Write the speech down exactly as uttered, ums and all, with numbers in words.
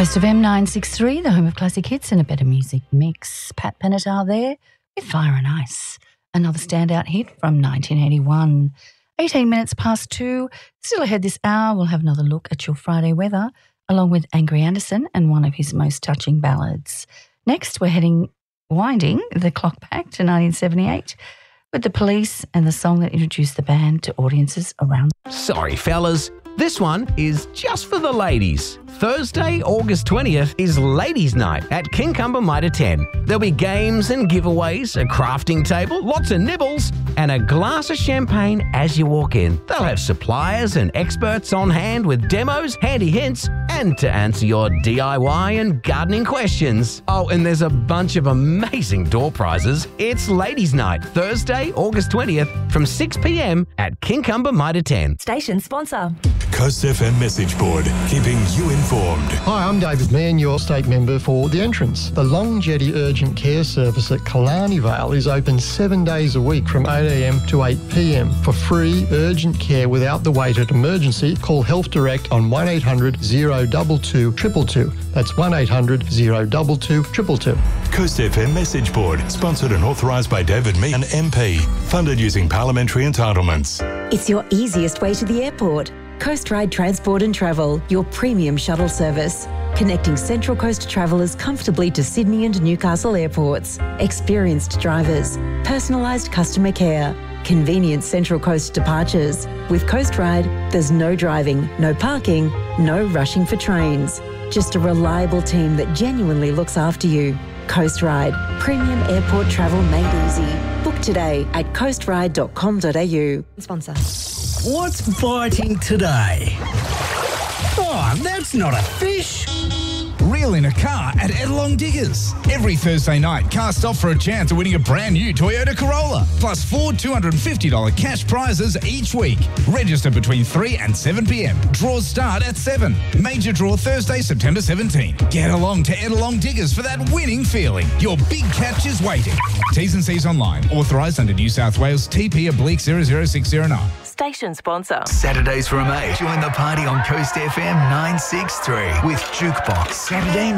Coast F M nine sixty-three, the home of classic hits and a better music mix. Pat Benatar there with Fire and Ice, another standout hit from nineteen eighty-one. eighteen minutes past two. Still ahead this hour, we'll have another look at your Friday weather, along with Angry Anderson and one of his most touching ballads. Next, we're heading, winding the clock back to nineteen seventy-eight with The Police and the song that introduced the band to audiences around. Sorry, fellas. This one is just for the ladies. Thursday, August twentieth is Ladies' Night at Kincumber Mitre ten. There'll be games and giveaways, a crafting table, lots of nibbles, and a glass of champagne as you walk in. They'll have suppliers and experts on hand with demos, handy hints, and to answer your D I Y and gardening questions. Oh, and there's a bunch of amazing door prizes. It's Ladies' Night, Thursday, August twentieth from six p m at Kincumber Mitre ten. Station sponsor. Coast F M message board, keeping you informed. Hi, I'm David Mann, your state member for The Entrance. The Long Jetty Urgent Care Service at Killarney Vale is open seven days a week from eight a m to eight p m For free urgent care without the wait at emergency, call Health Direct on one eight hundred, zero two two, two two two. That's one eight hundred, zero two two, two two two. Coast F M message board, sponsored and authorised by David Meehan, M P. Funded using parliamentary entitlements. It's your easiest way to the airport. Coast Ride Transport and Travel, your premium shuttle service. Connecting Central Coast travellers comfortably to Sydney and Newcastle airports. Experienced drivers. Personalised customer care. Convenient Central Coast departures. With Coast Ride, there's no driving, no parking, no rushing for trains. Just a reliable team that genuinely looks after you. Coast Ride, premium airport travel made easy. Book today at coast ride dot com dot a u. Sponsor. What's biting today? Oh, that's not a fish. Reel in a car at Edelong Diggers. Every Thursday night, cast off for a chance of winning a brand new Toyota Corolla. Plus four two hundred fifty dollars cash prizes each week. Register between three and seven p m. Draws start at seven. Major draw Thursday, September seventeenth. Get along to Edelong Diggers for that winning feeling. Your big catch is waiting. T's and C's online. Authorised under New South Wales T P oblique zero zero six zero nine. Station sponsor. Saturdays from eight. Join the party on Coast F M nine sixty-three with Jukebox. Saturday